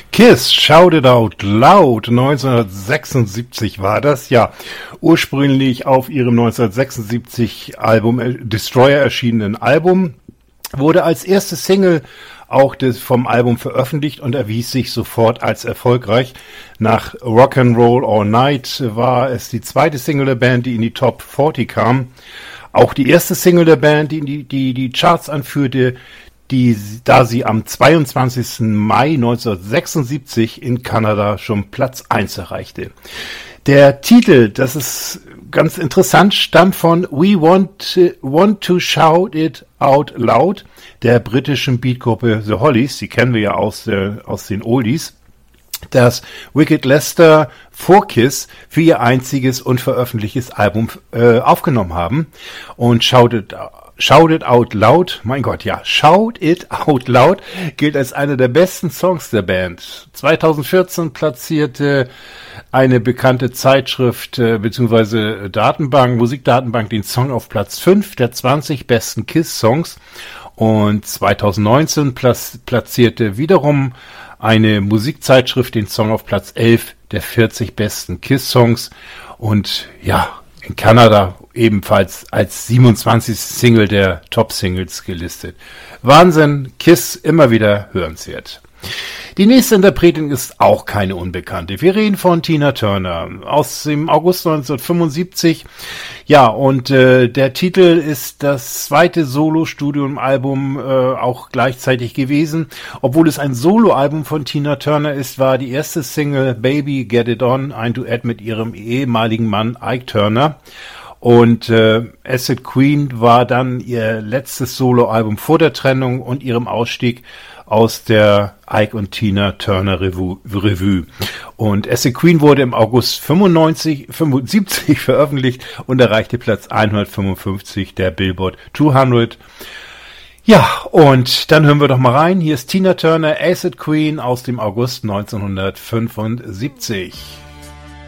Kiss, Shout It Out Loud, 1976 war das, ja, ursprünglich auf ihrem 1976 Album Destroyer erschienenen Album, wurde als erste Single auch vom Album veröffentlicht und erwies sich sofort als erfolgreich. Nach Rock'n'Roll All Night war es die zweite Single der Band, die in die Top 40 kam. Auch die erste Single der Band, die die Charts anführte, da sie am 22. Mai 1976 in Kanada schon Platz 1 erreichte. Der Titel, das ist ganz interessant, stammt von We Want to Shout It Out Loud, der britischen Beatgruppe The Hollies, die kennen wir ja aus den Oldies, das Wicked Lester vor Kiss für ihr einziges unveröffentlichtes Album aufgenommen haben. Und Shout It Out Loud, mein Gott, ja, Shout It Out Loud gilt als einer der besten Songs der Band. 2014 platzierte eine bekannte Zeitschrift bzw. Musikdatenbank den Song auf Platz 5 der 20 besten Kiss-Songs und 2019 platzierte wiederum eine Musikzeitschrift den Song auf Platz 11 der 40 besten Kiss-Songs und ja, in Kanada ebenfalls als 27. Single der Top-Singles gelistet. Wahnsinn, Kiss immer wieder hörenswert. Die nächste Interpretin ist auch keine Unbekannte. Wir reden von Tina Turner aus dem August 1975. Ja, und der Titel ist das zweite Solo-Studioalbum auch gleichzeitig gewesen. Obwohl es ein Soloalbum von Tina Turner ist, war die erste Single Baby Get It On ein Duett mit ihrem ehemaligen Mann Ike Turner. Und Acid Queen war dann ihr letztes Soloalbum vor der Trennung und ihrem Ausstieg aus der Ike und Tina Turner Revue. Und Acid Queen wurde im August 75 veröffentlicht und erreichte Platz 155 der Billboard 200. Ja, und dann hören wir doch mal rein. Hier ist Tina Turner, Acid Queen aus dem August 1975.